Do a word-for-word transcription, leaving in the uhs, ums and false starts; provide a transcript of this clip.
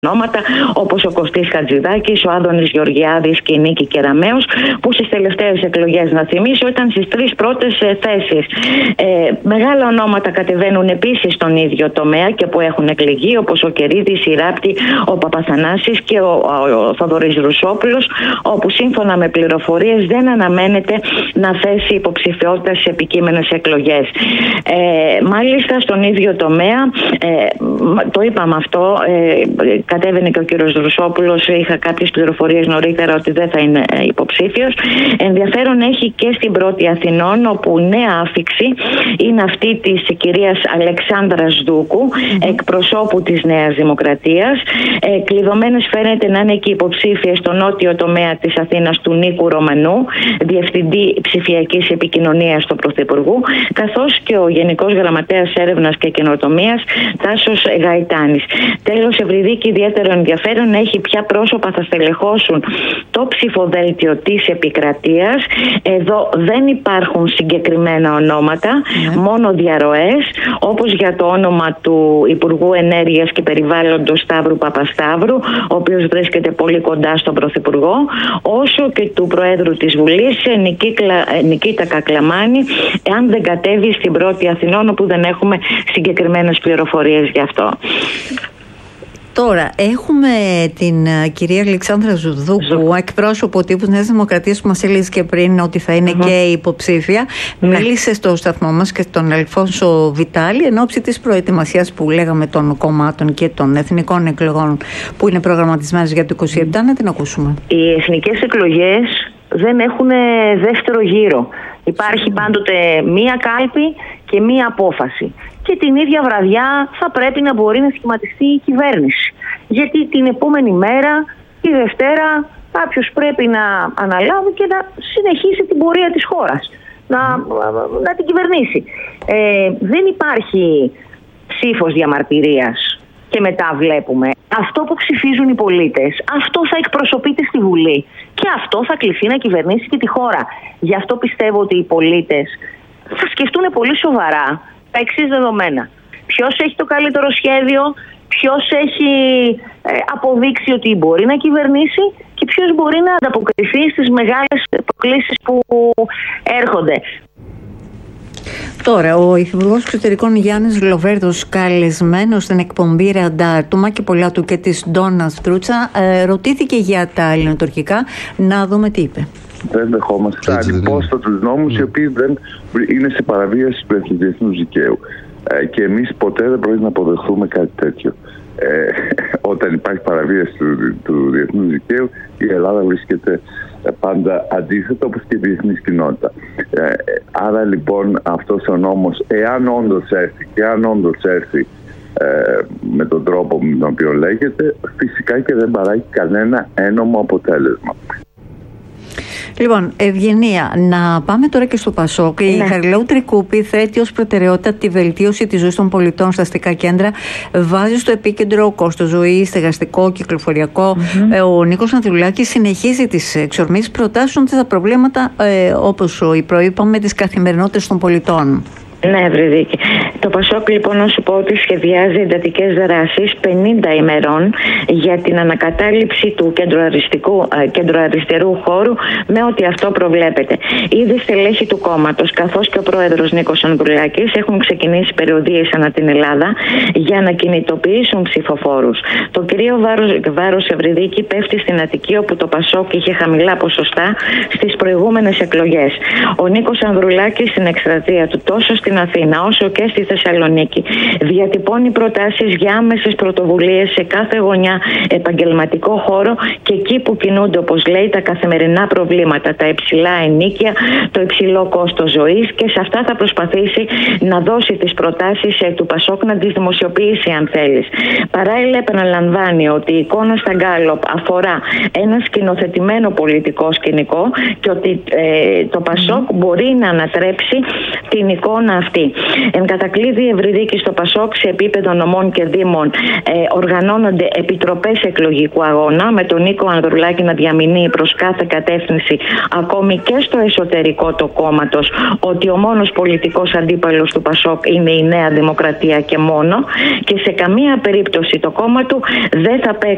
ονόματα όπως ο Κωστής Χατζηδάκης, ο Άδωνης Γεωργιάδης και η Νίκη Κεραμέως, που στις τελευταίες εκλογές, να θυμίσω, ήταν στις τρεις πρώτες θέσεις. Ε, μεγάλα ονόματα κατεβαίνουν επίσης στον ίδιο τομέα και που έχουν εκλεγεί, όπως ο Κερίδης, η Ράπτη, ο Παπαθανάσης και ο, ο, ο Θοδωρής Ρουσόπουλος, όπου σύμφωνα με πληροφορίες δεν αναμένεται να θέσει υποψηφιότητα σε επικείμενες εκλογές. Ε, μάλιστα στον ίδιο τομέα, ε, το είπαμε αυτό, ε, κατέβαινε και ο κύριος Ρουσόπουλος, είχα κάποιες πληροφορίες νωρίτερα ότι δεν θα είναι υποψήφιος. Ενδιαφέρον έχει και στην Πρώτη Αθηνών, όπου νέα άφιξη είναι αυτή της κυρίας Αλεξάνδρας Δούκου, mm-hmm. εκπροσώπου της Νέας Δημοκρατίας. Ε, κλειδωμένες φαίνεται να είναι και υποψήφια στο νότιο τομέα της Αθήνας του Νίκου Ρωμανού, διευθυντή ψηφιακής επικοινωνίας του Πρωθυπουργού, καθώς και ο Γενικός Γραμματέας Έρευνας και Καινοτομίας Τάσος Γαϊτάνης. Τέλος, Ευρυδίκη, ιδιαίτερο ενδιαφέρον έχει ποια πρόσωπα θα στελεχώσουν το ψηφοδέλτιο της επικρατείας. Εδώ δεν υπάρχουν συγκεκριμένα ονόματα, yeah. μόνο διαρροές, όπως για το όνομα του Υπουργού Ενέργειας και Περιβάλλοντος Σταύρου Παπασταύρου, ο οποίος βρίσκεται πολύ κοντά στον Πρωθυπουργό, όσο και του Προέδρου της Βουλής, Νικήτα Κακλαμάνη, αν δεν κατέβει στην Πρώτη Αθηνών, όπου δεν έχουμε συγκεκριμένες πληροφορίες γι' αυτό. Τώρα, έχουμε την uh, κυρία Αλεξάνδρα Ζουδούκου, εκπρόσωπο τύπου Νέας Δημοκρατίας, που μας έλεγε και πριν ότι θα είναι mm-hmm. και υποψήφια. Mm-hmm. Μίλησε στο σταθμό μας και τον Αλφόνσο Βιτάλη εν ώψη της προετοιμασίας που λέγαμε των κομμάτων και των εθνικών εκλογών που είναι προγραμματισμένες για το είκοσι επτά. Να την ακούσουμε. Οι εθνικές εκλογές δεν έχουν δεύτερο γύρο. Υπάρχει πάντοτε μία κάλπη και μία απόφαση. Και την ίδια βραδιά θα πρέπει να μπορεί να σχηματιστεί η κυβέρνηση. Γιατί την επόμενη μέρα, τη Δευτέρα, κάποιος πρέπει να αναλάβει και να συνεχίσει την πορεία της χώρας. Να, να την κυβερνήσει. Ε, δεν υπάρχει ψήφος διαμαρτυρίας και μετά βλέπουμε. Αυτό που ψηφίζουν οι πολίτες, αυτό θα εκπροσωπείται στη Βουλή. Και αυτό θα κληθεί να κυβερνήσει και τη χώρα. Γι' αυτό πιστεύω ότι οι πολίτες θα σκεφτούν πολύ σοβαρά τα εξής δεδομένα. Ποιος έχει το καλύτερο σχέδιο, ποιος έχει ε, αποδείξει ότι μπορεί να κυβερνήσει και ποιος μπορεί να ανταποκριθεί στις μεγάλες προκλήσεις που έρχονται. Τώρα, ο Υφυπουργός Εξωτερικών Γιάννης Λοβέρδος, καλεσμένος στην εκπομπή Ραντάρ του Μάκη Πολάτου και της Ντόνα Στρούτσα, ε, ρωτήθηκε για τα ελληνοτουρκικά. Να δούμε τι είπε. Δεν δεχόμαστε ανυπόστατους νόμους οι οποίοι δεν είναι σε παραβίαση του διεθνούς δικαίου. Ε, και εμείς ποτέ δεν πρέπει να αποδεχθούμε κάτι τέτοιο. Ε, όταν υπάρχει παραβίαση του, του διεθνούς δικαίου, η Ελλάδα βρίσκεται πάντα αντίθετα, όπως και η διεθνής κοινότητα. Ε, άρα λοιπόν αυτός ο νόμος, εάν όντως έρθει και αν όντως έρθει ε, με τον τρόπο με τον οποίο λέγεται, φυσικά και δεν παράγει κανένα ένομο αποτέλεσμα. Λοιπόν, Ευγενία, να πάμε τώρα και στο Πασόκ. Ναι. Η Χαριλαού Τρικούπη θέτει ως προτεραιότητα τη βελτίωση της ζωής των πολιτών στα αστικά κέντρα. Βάζει στο επίκεντρο κόστος ζωής, στεγαστικό, κυκλοφοριακό. Mm-hmm. Ο Νίκος Ανδρουλάκης συνεχίζει τις εξορμήσεις προτάσεων τα προβλήματα, ε, όπως προείπαμε, της καθημερινότητας των πολιτών. Ναι, Ευρυδίκη. Το Πασόκ, λοιπόν, να σου πω ότι σχεδιάζει εντατικές δράσεις πενήντα ημερών για την ανακατάληψη του κεντροαριστερού χώρου με ό,τι αυτό προβλέπεται. Ήδη στελέχη του κόμματος, καθώς και ο πρόεδρος Νίκος Ανδρουλάκης, έχουν ξεκινήσει περιοδίες ανά την Ελλάδα για να κινητοποιήσουν ψηφοφόρους. Το κυρίω βάρος, βάρος Ευρυδίκη πέφτει στην Αττική, όπου το Πασόκ είχε χαμηλά ποσοστά στις προηγούμενες εκλογές. Ο Νίκος Ανδρουλάκης στην εκστρατεία του τόσο στην Αθήνα όσο και στη Θεσσαλονίκη διατυπώνει προτάσεις για άμεσες πρωτοβουλίες σε κάθε γωνιά, επαγγελματικό χώρο και εκεί που κινούνται, όπως λέει, τα καθημερινά προβλήματα, τα υψηλά ενοίκια, το υψηλό κόστος ζωής, και σε αυτά θα προσπαθήσει να δώσει τις προτάσεις του Πασόκ, να τις δημοσιοποιήσει αν θέλεις. Παράλληλα επαναλαμβάνει ότι η εικόνα στα Γκάλοπ αφορά ένα σκηνοθετημένο πολιτικό σκηνικό και ότι ε, το Πασόκ μπορεί να ανατρέψει την εικόνα αυτή. Εν κατακλείδη, Ευρυδίκη, στο Πασόκ σε επίπεδο νομών και δήμων ε, οργανώνονται επιτροπές εκλογικού αγώνα, με τον Νίκο Ανδρουλάκη να διαμηνύει προς κάθε κατεύθυνση, ακόμη και στο εσωτερικό του κόμματος, ότι ο μόνος πολιτικός αντίπαλος του Πασόκ είναι η Νέα Δημοκρατία και μόνο, και σε καμία περίπτωση το κόμμα του δεν θα παίξει